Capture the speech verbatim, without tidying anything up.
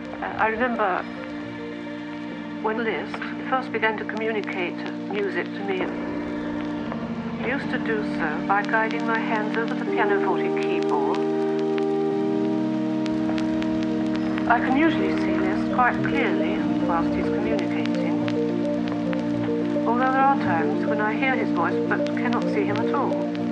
Uh, I remember when Liszt first began to communicate music to me. He used to do so by guiding my hands over the pianoforte keyboard. I can usually see Liszt quite clearly whilst he's communicating, although there are times when I hear his voice but cannot see him at all.